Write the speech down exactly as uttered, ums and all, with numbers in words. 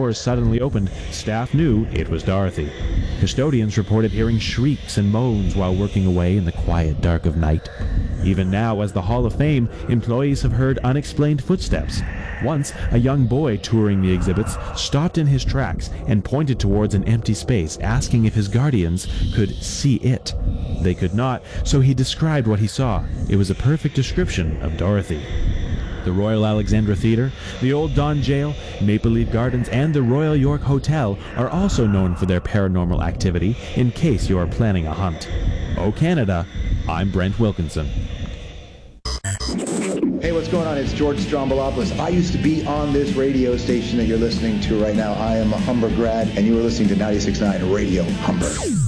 doors suddenly opened, staff knew it was Dorothy. Custodians reported hearing shrieks and moans while working away in the quiet dark of night. Even now, as the Hall of Fame, employees have heard unexplained footsteps. Once, a young boy touring the exhibits stopped in his tracks and pointed towards an empty space, asking if his guardians could see it. They could not, so he described what he saw. It was a perfect description of Dorothy. The Royal Alexandra Theatre, the Old Don Jail, Maple Leaf Gardens, and the Royal York Hotel are also known for their paranormal activity, in case you are planning a hunt. Oh Canada, I'm Brent Wilkinson. Hey, what's going on? It's George Strombolopoulos. I used to be on this radio station that you're listening to right now. I am a Humber grad, and you are listening to ninety-six point nine Radio Humber.